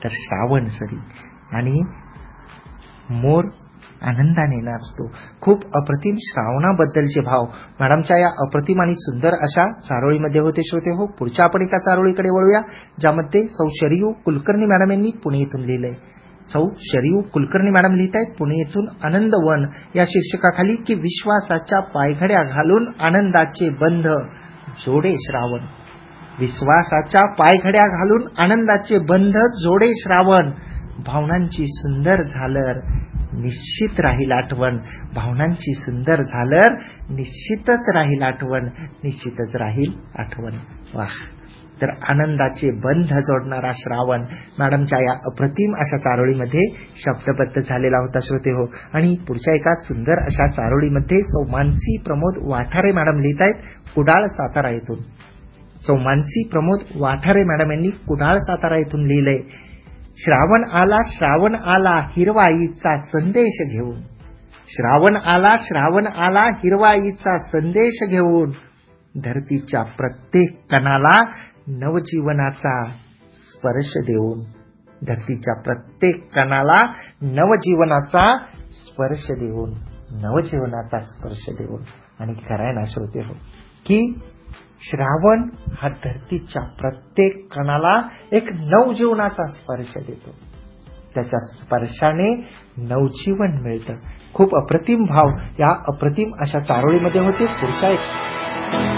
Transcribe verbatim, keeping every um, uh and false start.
तर श्रावण सरी आणि मोर आनंदाने नाचतो. खूप अप्रतिम श्रावणाबद्दलचे भाव मॅडमच्या या अप्रतिम आणि सुंदर अशा चारोळीमध्ये होते. श्रोते हो, पुढच्या आपण एका चारोळीकडे वळूया, ज्यामध्ये सौ शरयू कुलकर्णी मॅडम यांनी पुणे येथून लिहिलंय. सौ शरयू कुलकर्णी मॅडम लिहित आहेत पुणे येथून आनंदवन या शीर्षकाखाली की विश्वासाच्या पायघड्या घालून आनंदाचे बंध जोडे श्रावण. विश्वासाच्या पायघड्या घालून आनंदाचे बंध जोडे श्रावण. भावनांची सुंदर झालर निश्चित राहील आठवण. भावनांची सुंदर झालर निश्चितच राहील आठवण. निश्चितच राहील आठवण. वाह. तर आनंदाचे बंध जोडणारा श्रावण मॅडमच्या या अप्रतिम अशा चारोळीमध्ये शब्दबद्ध झालेला होता. श्रोते हो, आणि पुढच्या एका सुंदर अशा चारोळीमध्ये सौ मानसी प्रमोद वाठारे मॅडम लिहित आहेत कुडाळ सातारा येथून. सौ मानसी प्रमोद वाठारे मॅडम यांनी कुडाळ सातारा येथून लिहिलंय. श्रावण आला श्रावण आला हिरवाईचा संदेश घेऊन. श्रावण आला श्रावण आला हिरवाईचा संदेश घेऊन. धरतीच्या प्रत्येक कणाला नवजीवनाचा स्पर्श देऊन. धरतीच्या प्रत्येक कणाला नवजीवनाचा स्पर्श देऊन. नवजीवनाचा स्पर्श देऊन. आणि खरं आहे ना श्रोते हो, की श्रावण हा धरतीच्या प्रत्येक कणाला एक नवजीवनाचा स्पर्श देतो. त्याच्या स्पर्शाने नवजीवन मिळतं. खूप अप्रतिम भाव या अप्रतिम अशा चारोळीमध्ये होते. पुढचा एक